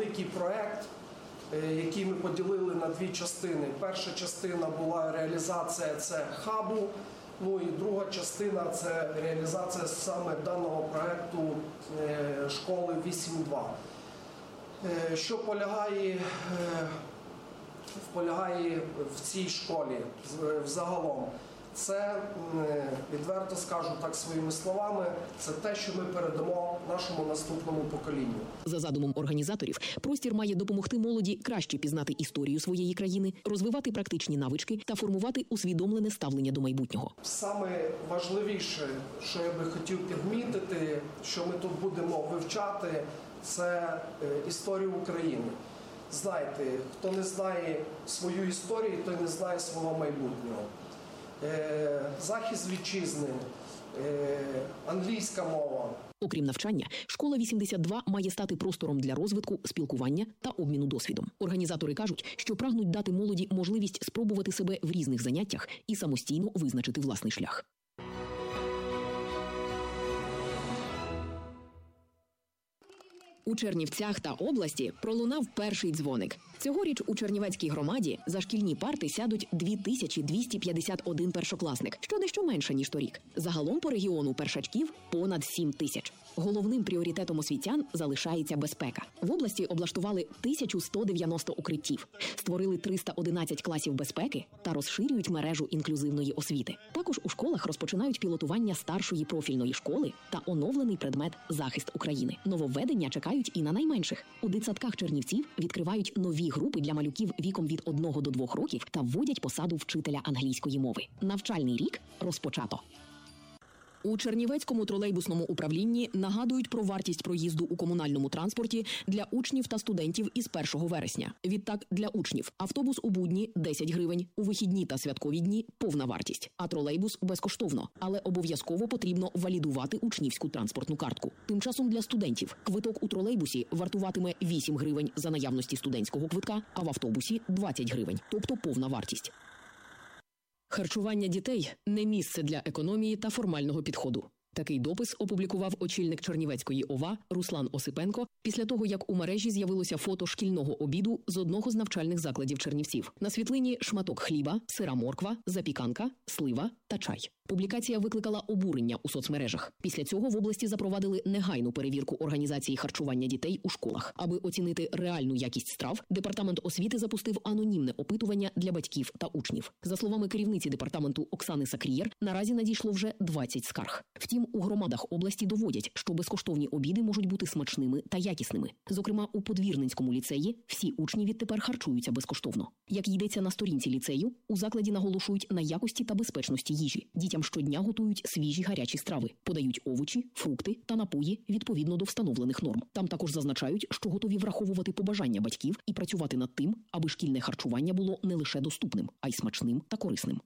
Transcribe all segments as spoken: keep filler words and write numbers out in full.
великий проєкт, який ми поділили на дві частини. Перша частина була реалізація це хабу, ну і друга частина це реалізація саме даного проєкту школи вісім два. Що полягає, полягає в цій школі взагалом? Це, відверто скажу так своїми словами, це те, що ми передамо нашому наступному поколінню. За задумом організаторів, простір має допомогти молоді краще пізнати історію своєї країни, розвивати практичні навички та формувати усвідомлене ставлення до майбутнього. Саме важливіше, що я би хотів підмітити, що ми тут будемо вивчати, це історію України. Знаєте, хто не знає свою історію, той не знає свого майбутнього. Захист вітчизни, англійська мова. Окрім навчання, школа вісімдесят два має стати простором для розвитку, спілкування та обміну досвідом. Організатори кажуть, що прагнуть дати молоді можливість спробувати себе в різних заняттях і самостійно визначити власний шлях. У Чернівцях та області пролунав перший дзвоник. Цьогоріч у Чернівецькій громаді за шкільні парти сядуть дві тисячі двісті п'ятдесят один першокласник, що дещо менше, ніж торік. Загалом по регіону першачків понад сім тисяч. Головним пріоритетом освітян залишається безпека. В області облаштували тисячу сто дев'яносто укриттів, створили триста одинадцять класів безпеки та розширюють мережу інклюзивної освіти. Також у школах розпочинають пілотування старшої профільної школи та оновлений предмет «Захист України». Нововведення чекають і на найменших. У дитсадках Чернівців відкривають нові групи для малюків віком від одного до двох років та вводять посаду вчителя англійської мови. Навчальний рік розпочато. У Чернівецькому тролейбусному управлінні нагадують про вартість проїзду у комунальному транспорті для учнів та студентів із першого вересня. Відтак, для учнів автобус у будні – десять гривень, у вихідні та святкові дні – повна вартість, а тролейбус – безкоштовно. Але обов'язково потрібно валідувати учнівську транспортну картку. Тим часом для студентів квиток у тролейбусі вартуватиме вісім гривень за наявності студентського квитка, а в автобусі – двадцять гривень, тобто повна вартість. Харчування дітей – не місце для економії та формального підходу. Такий допис опублікував очільник Чернівецької ОВА Руслан Осипенко після того, як у мережі з'явилося фото шкільного обіду з одного з навчальних закладів Чернівців. На світлині шматок хліба, сира морква, запіканка, слива та чай. Публікація викликала обурення у соцмережах. Після цього в області запровадили негайну перевірку організації харчування дітей у школах. Аби оцінити реальну якість страв, Департамент освіти запустив анонімне опитування для батьків та учнів. За словами керівниці департаменту Оксани Сакрієр, наразі надійшло вже двадцять скарг. Втім, у громадах області доводять, що безкоштовні обіди можуть бути смачними та якісними. Зокрема, у Подвірненському ліцеї всі учні відтепер харчуються безкоштовно. Як йдеться на сторінці ліцею, у закладі наголошують на якості та безпечності їжі. Дітям щодня готують свіжі гарячі страви, подають овочі, фрукти та напої відповідно до встановлених норм. Там також зазначають, що готові враховувати побажання батьків і працювати над тим, аби шкільне харчування було не лише доступним, а й смачним та корисним.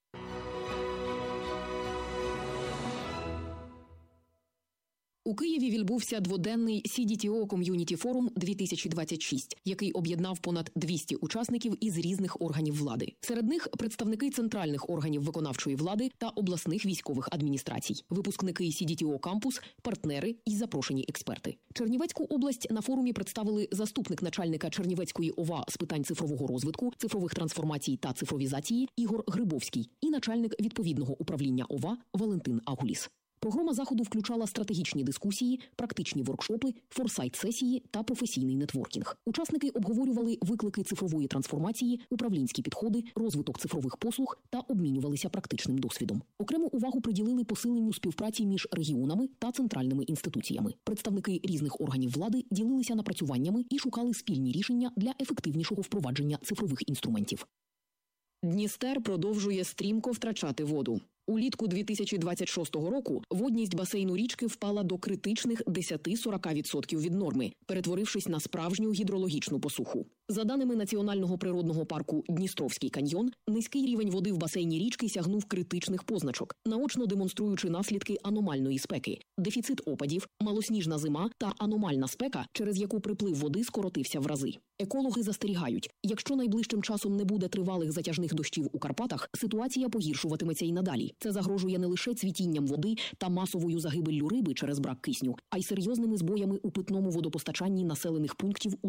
У Києві відбувся дводенний сі ді ті о Community Forum дві тисячі двадцять шість, який об'єднав понад двісті учасників із різних органів влади. Серед них представники центральних органів виконавчої влади та обласних військових адміністрацій, випускники сі ді ті о Кампус, партнери і запрошені експерти. Чернівецьку область на форумі представили заступник начальника Чернівецької ОВА з питань цифрового розвитку, цифрових трансформацій та цифровізації Ігор Грибовський і начальник відповідного управління ОВА Валентин Агуліс. Програма заходу включала стратегічні дискусії, практичні воркшопи, форсайт-сесії та професійний нетворкінг. Учасники обговорювали виклики цифрової трансформації, управлінські підходи, розвиток цифрових послуг та обмінювалися практичним досвідом. Окрему увагу приділили посиленню співпраці між регіонами та центральними інституціями. Представники різних органів влади ділилися напрацюваннями і шукали спільні рішення для ефективнішого впровадження цифрових інструментів. Дністер продовжує стрімко втрачати воду. Улітку дві тисячі двадцять шостого року водність басейну річки впала до критичних десять-сорок відсотків від норми, перетворившись на справжню гідрологічну посуху. За даними Національного природного парку Дністровський каньйон, низький рівень води в басейні річки сягнув критичних позначок, наочно демонструючи наслідки аномальної спеки, дефіцит опадів, малосніжна зима та аномальна спека, через яку приплив води скоротився в рази. Екологи застерігають, якщо найближчим часом не буде тривалих затяжних дощів у Карпатах, ситуація погіршуватиметься і надалі. Це загрожує не лише цвітінням води та масовою загибеллю риби через брак кисню, а й серйозними збоями у питному водопостачанні населених пунктів у